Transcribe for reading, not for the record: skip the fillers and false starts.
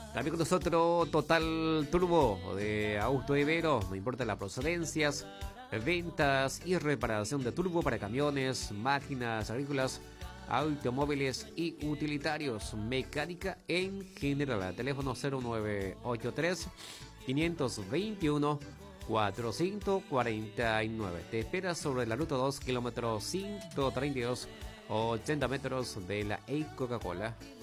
También con nosotros Total Turbo de Auto Ibero, no importa las procedencias, ventas y reparación de turbo para camiones, máquinas agrícolas, automóviles y utilitarios, mecánica en general. Teléfono 0983 521 449. Te espera sobre la ruta 2, kilómetro 132, 80 metros de la Coca-Cola.